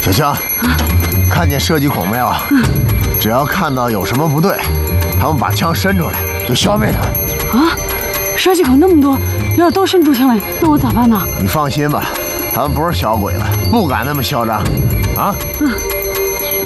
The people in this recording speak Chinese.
小江，看见射击孔没有？只要看到有什么不对，他们把枪伸出来，就消灭他们。 啊，射击孔那么多，要都伸出枪来，那我咋办呢？ 你放心吧，他们不是小鬼子，不敢那么嚣张。啊？